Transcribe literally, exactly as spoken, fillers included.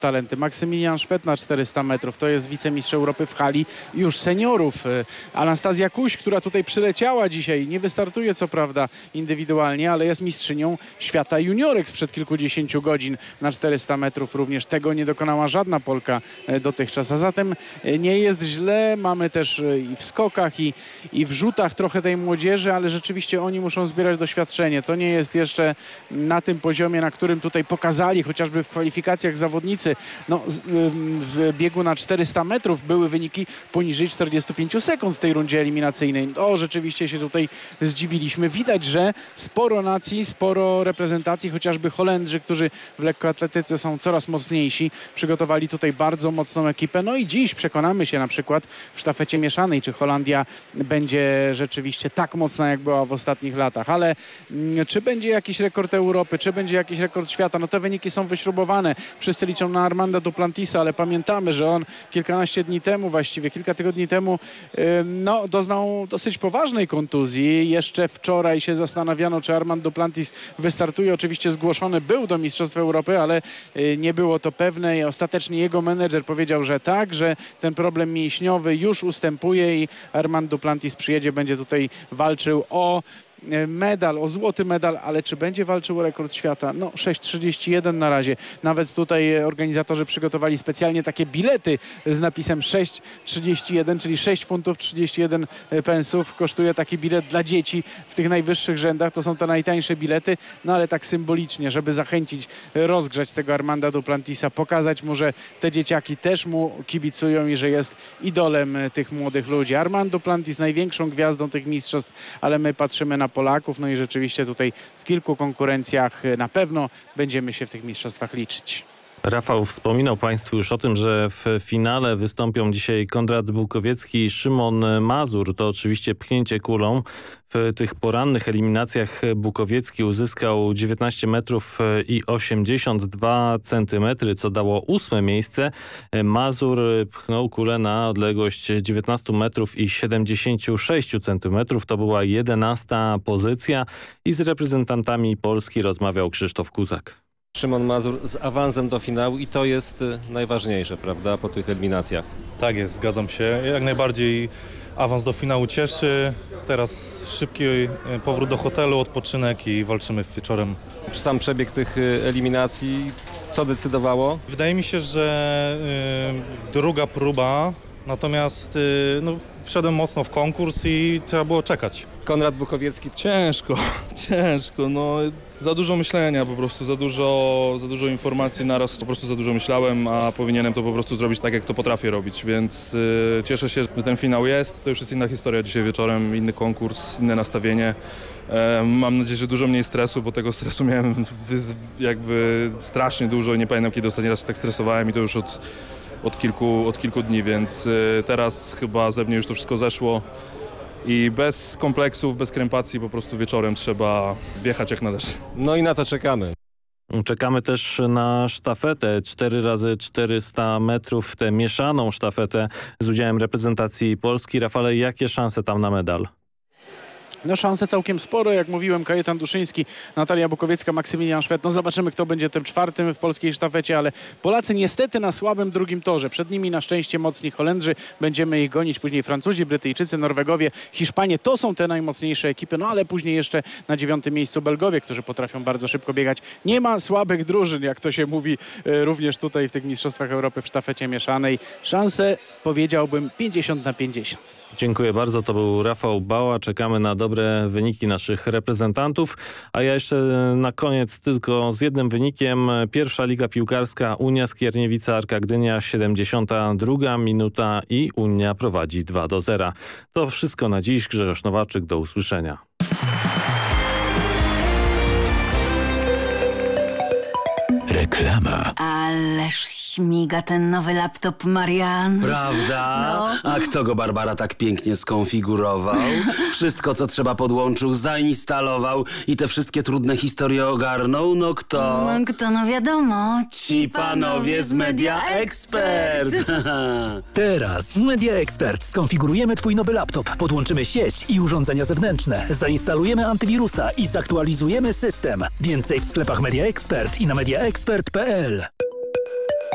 talenty. Maksymilian Szwed na czterysta metrów, to jest wicemistrz Europy w hali już seniorów. Anastazja Kuś, która tutaj przyleciała dzisiaj, nie wystartuje co prawda indywidualnie, ale jest mistrzynią świata juniorek sprzed kilkudziesięciu godzin na czterysta metrów. Również tego nie dokonała żadna Polka dotychczas, a zatem nie jest źle. Mamy też i w skokach, i, i w rzutach trochę tej młodzieży, ale rzeczywiście oni muszą zbierać doświadczenie. To nie jest jeszcze na tym poziomie, na którym tutaj pokazali chociażby w kwalifikacjach zawodnicy. No, w biegu na czterysta metrów były wyniki poniżej czterdziestu pięciu sekund w tej rundzie eliminacyjnej. O, rzeczywiście się tutaj zdziwiliśmy. Widać, że sporo nacji, sporo reprezentacji, chociażby Holendrzy, którzy w lekkoatletyce są coraz mocniejsi, przygotowali tutaj bardzo mocną ekipę. No i dziś przekonamy się na przykład w sztafecie mieszanej, czy Holandia będzie rzeczywiście tak mocna, jak była w ostatnich latach. Ale mm, czy będzie jakiś rekord Europy, czy będzie jakiś rekord świata? No te wyniki są wyśrubowane. Wszyscy liczą na Armanda Duplantisa, ale pamiętamy, że on kilkanaście dni temu, właściwie kilka tygodni temu, yy, no, doznał dosyć poważnej kontuzji. Jeszcze wczoraj się zastanawiano, czy Armand Duplantis wystartuje. Oczywiście zgłoszony był do Mistrzostw Europy, ale yy, nie było to pewne i ostatecznie jego menedżer powiedział, że tak, że ten problem mięśniowy już ustępuje i Armand Duplantis przyjedzie, będzie tutaj walczył o medal, o złoty medal, ale czy będzie walczył o rekord świata? No sześć trzydzieści jeden na razie. Nawet tutaj organizatorzy przygotowali specjalnie takie bilety z napisem sześć trzydzieści jeden, czyli sześć funtów trzydzieści jeden pensów kosztuje taki bilet dla dzieci w tych najwyższych rzędach. To są te najtańsze bilety, no ale tak symbolicznie, żeby zachęcić, rozgrzać tego Armanda Duplantisa, pokazać mu, że te dzieciaki też mu kibicują i że jest idolem tych młodych ludzi. Armand Duplantis największą gwiazdą tych mistrzostw, ale my patrzymy na Polaków, no i rzeczywiście tutaj w kilku konkurencjach na pewno będziemy się w tych mistrzostwach liczyć. Rafał wspominał Państwu już o tym, że w finale wystąpią dzisiaj Konrad Bukowiecki i Szymon Mazur. To oczywiście pchnięcie kulą. W tych porannych eliminacjach Bukowiecki uzyskał dziewiętnaście metrów i osiemdziesiąt dwa centymetry, co dało ósme miejsce. Mazur pchnął kulę na odległość dziewiętnaście metrów i siedemdziesiąt sześć centymetrów. To była jedenasta pozycja i z reprezentantami Polski rozmawiał Krzysztof Kuzak. Szymon Mazur z awansem do finału i to jest najważniejsze, prawda, po tych eliminacjach. Tak jest, zgadzam się. Jak najbardziej awans do finału cieszy. Teraz szybki powrót do hotelu, odpoczynek i walczymy wieczorem. Czy sam przebieg tych eliminacji, co decydowało? Wydaje mi się, że y, druga próba, natomiast y, no, wszedłem mocno w konkurs i trzeba było czekać. Konrad Bukowiecki. Ciężko, ciężko, no za dużo myślenia po prostu, za dużo, za dużo informacji naraz, po prostu za dużo myślałem, a powinienem to po prostu zrobić tak, jak to potrafię robić, więc y, cieszę się, że ten finał jest, to już jest inna historia dzisiaj wieczorem, inny konkurs, inne nastawienie. E, mam nadzieję, że dużo mniej stresu, bo tego stresu miałem jakby strasznie dużo i nie pamiętam, kiedy ostatni raz się tak stresowałem i to już od, od, kilku, od kilku dni, więc y, teraz chyba ze mnie już to wszystko zeszło. I bez kompleksów, bez krępacji po prostu wieczorem trzeba wjechać jak należy. No i na to czekamy. Czekamy też na sztafetę cztery razy czterysta metrów, tę mieszaną sztafetę z udziałem reprezentacji Polski. Rafale, jakie szanse tam na medal? No szanse całkiem spore, jak mówiłem, Kajetan Duszyński, Natalia Bukowiecka, Maksymilian Szwed. No zobaczymy, kto będzie tym czwartym w polskiej sztafecie, ale Polacy niestety na słabym drugim torze. Przed nimi na szczęście mocni Holendrzy, będziemy ich gonić, później Francuzi, Brytyjczycy, Norwegowie, Hiszpanie. To są te najmocniejsze ekipy, no ale później jeszcze na dziewiątym miejscu Belgowie, którzy potrafią bardzo szybko biegać. Nie ma słabych drużyn, jak to się mówi również tutaj w tych Mistrzostwach Europy w sztafecie mieszanej. Szanse, powiedziałbym, pięćdziesiąt na pięćdziesiąt. Dziękuję bardzo. To był Rafał Bała. Czekamy na dobre wyniki naszych reprezentantów. A ja jeszcze na koniec tylko z jednym wynikiem. Pierwsza Liga Piłkarska, Unia Skierniewica Arka Gdynia, siedemdziesiąta druga minuta i Unia prowadzi dwa do zera. To wszystko na dziś. Grzegorz Nowaczyk, do usłyszenia. Reklama. Ależ śmiga ten nowy laptop, Marian. Prawda? No. A kto go, Barbara, tak pięknie skonfigurował? Wszystko, co trzeba, podłączył, zainstalował i te wszystkie trudne historie ogarnął? No kto? No kto, no wiadomo. Ci panowie z Media Expert. Teraz w Media Expert skonfigurujemy twój nowy laptop, podłączymy sieć i urządzenia zewnętrzne, zainstalujemy antywirusa i zaktualizujemy system. Więcej w sklepach Media Expert i na media expert kropka p l.